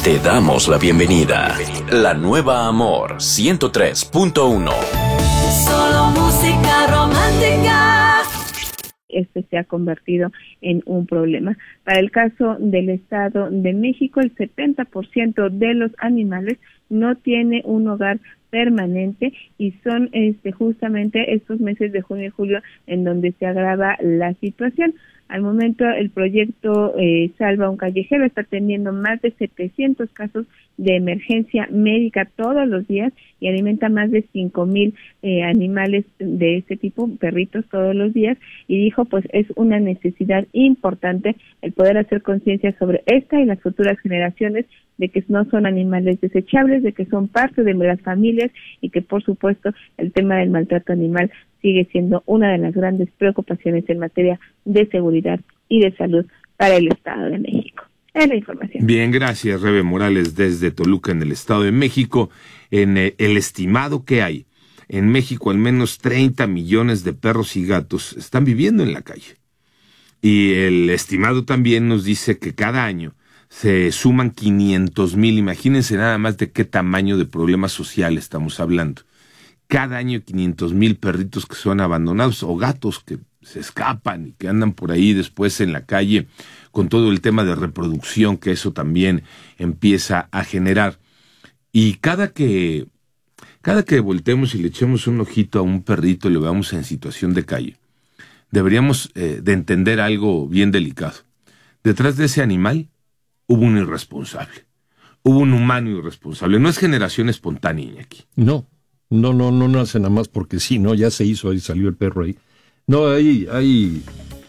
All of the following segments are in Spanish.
Te damos la bienvenida. La Nueva Amor 103.1. Solo música romántica. Este se ha convertido en un problema. Para el caso del Estado de México, el 70% de los animales no tiene un hogar permanente y son justamente estos meses de junio y julio en donde se agrava la situación. Al momento, el proyecto Salva un Callejero está teniendo más de 700 casos de emergencia médica todos los días y alimenta más de 5,000 animales de este tipo, perritos todos los días, y dijo, pues es una necesidad importante el poder hacer conciencia sobre esta y las futuras generaciones de que no son animales desechables, de que son parte de las familias y que, por supuesto, el tema del maltrato animal sigue siendo una de las grandes preocupaciones en materia de seguridad y de salud para el Estado de México. Es la información. Bien, gracias, Rebe Morales, desde Toluca, en el Estado de México. En el estimado que hay, en México al menos 30 millones de perros y gatos están viviendo en la calle. Y el estimado también nos dice que cada año se suman 500,000. Imagínense nada más de qué tamaño de problema social estamos hablando. Cada año 500,000 perritos que son abandonados o gatos que se escapan y que andan por ahí después en la calle con todo el tema de reproducción que eso también empieza a generar. Y cada que volteemos y le echemos un ojito a un perrito y lo veamos en situación de calle, deberíamos de entender algo bien delicado. Detrás de ese animal hubo un irresponsable, hubo un humano irresponsable. No es generación espontánea, Iñaki. No nace nada más porque sí, ¿no? Ya se hizo, ahí salió el perro ahí. No, hay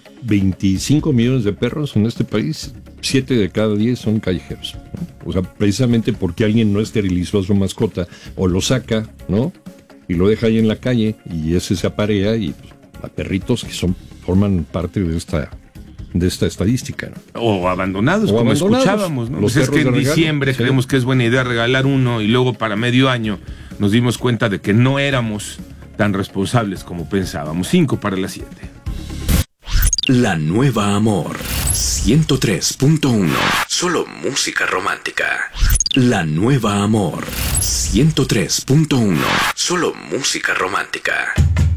25 millones de perros en este país, 7 de cada 10 son callejeros, ¿no? O sea, precisamente porque alguien no esterilizó a su mascota o lo saca, ¿no? Y lo deja ahí en la calle y ese se aparea y pues, a perritos que forman parte de esta estadística, ¿no? O abandonados, como escuchábamos, ¿no? Pues es que en diciembre creemos que es buena idea regalar uno y luego para medio año nos dimos cuenta de que no éramos tan responsables como pensábamos. 5:07. La Nueva Amor 103.1. Solo música romántica. La Nueva Amor 103.1. Solo música romántica.